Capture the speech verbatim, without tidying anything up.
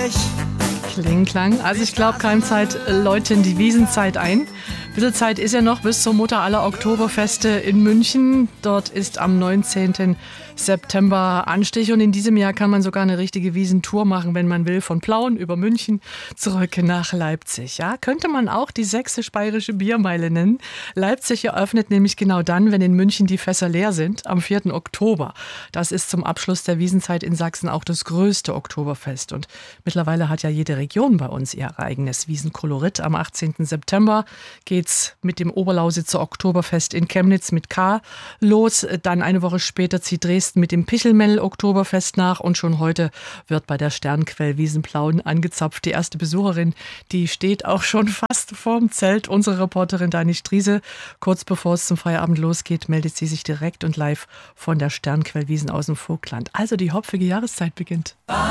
Klingklang. Also ich glaube, Keimzeit läuten die Wiesenzeit ein. Ein bisschen Zeit ist ja noch bis zur Mutter aller Oktoberfeste in München. Dort ist am neunzehnten September Anstich und in diesem Jahr kann man sogar eine richtige Wiesentour machen, wenn man will, von Plauen über München zurück nach Leipzig. Ja, könnte man auch die sächsisch-bayerische Biermeile nennen. Leipzig eröffnet nämlich genau dann, wenn in München die Fässer leer sind, am vierten Oktober. Das ist zum Abschluss der Wiesenzeit in Sachsen auch das größte Oktoberfest und mittlerweile hat ja jede Region bei uns ihr eigenes Wiesenkolorit. Am achtzehnten September geht's mit dem Oberlausitzer Oktoberfest in Chemnitz mit K los. Dann eine Woche später zieht Dresden mit dem Pichelmell-Oktoberfest nach und schon heute wird bei der Sternquell Wiesenplauen angezapft. Die erste Besucherin, die steht auch schon fast vorm Zelt. Unsere Reporterin Dani Striese, kurz bevor es zum Feierabend losgeht, meldet sie sich direkt und live von der Sternquell Wiesen aus dem Vogtland. Also die hopfige Jahreszeit beginnt.